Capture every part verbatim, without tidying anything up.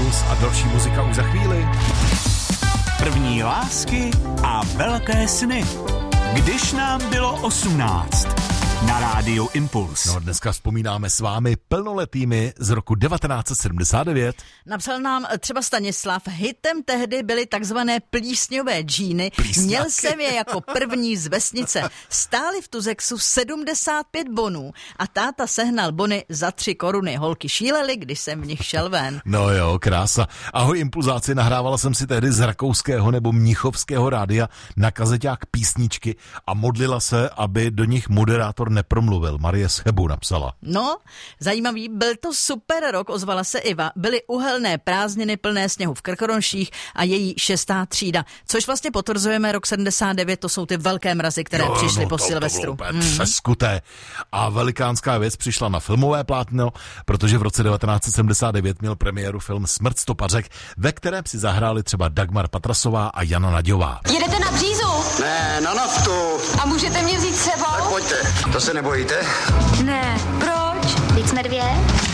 Impuls a další muzika už za chvíli. První lásky a velké sny. Když nám bylo osmnáct. Na rádiu Impuls. No, dneska vzpomínáme s vámi plnoletými z roku devatenáct set sedmdesát devět. Napsal nám třeba Stanislav, hitem tehdy byly takzvané plísňové džíny. Plísňáky. Měl jsem je jako první z vesnice. Stály v Tuzexu sedmdesát pět bonů a táta sehnal bony za tři koruny. Holky šílely, když jsem v nich šel ven. No jo, krása. Ahoj Impulzáci, nahrávala jsem si tehdy z rakouského nebo mnichovského rádia na kazeťák písničky a modlila se, aby do nich moderátor nepromluvil. Marie z Chebu napsala. No, zajímavý, byl to super rok, ozvala se Iva. Byly uhelné prázdniny plné sněhu v Krkonoších a její šestá třída. Což vlastně potvrzujeme rok sedmdesát devět, to jsou ty velké mrazy, které jo, přišly no, po to, Silvestru. To bylo mm. přeskuté. A velikánská věc přišla na filmové plátno, protože v roce devatenáct set sedmdesát devět měl premiéru film Smrt stopařek, ve kterém si zahráli třeba Dagmar Patrasová a Jana Naďová. Jedete na Břízu? Ne, na naftu. A můžete mě vzít sebou? Tak pojďte, to se nebojíte? Ne. Proč? Teď jsme dvě.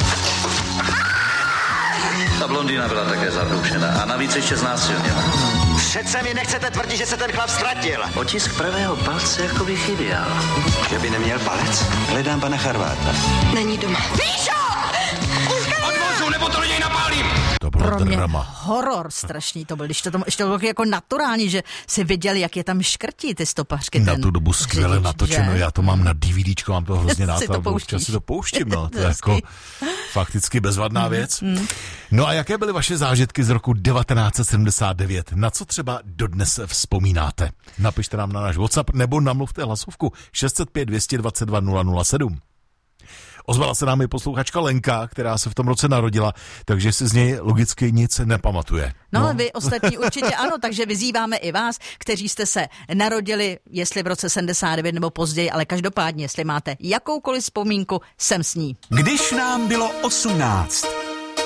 Ta blondýna byla také zabroušená a navíc ještě znásilněna. Přece mi nechcete tvrdit, že se ten chlap ztratil. Otisk pravého palce jako by chyběl. Že by neměl palec? Hledám pana Charváta. Není doma. Píšo! Odvozu, nebo to do něj napálím! To bylo Pro mě drama. horor strašný to byl, když to, tam, ještě to bylo jako naturální, že si viděli, jak je tam škrtí ty stopařky. Na ten tu dobu skvěle řidič, natočeno, že? já to mám na DVDčko, mám to hrozně rád, Si to a občas pouštíš. si to pouštím, no, to je jako fakticky bezvadná věc. No a jaké byly vaše zážitky z roku devatenáct set sedmdesát devět? Na co třeba dodnes vzpomínáte? Napište nám na náš WhatsApp nebo namluvte hlasovku šest set pět, dvě stě dvacet dva, nula nula sedm. Ozvala se nám i posluchačka Lenka, která se v tom roce narodila, takže si z něj logicky nic nepamatuje. No, no ale vy ostatní určitě ano, takže vyzýváme i vás, kteří jste se narodili, jestli v roce sedmdesát devět nebo později, ale každopádně, jestli máte jakoukoliv vzpomínku, jsem s ní. Když nám bylo osmnáct.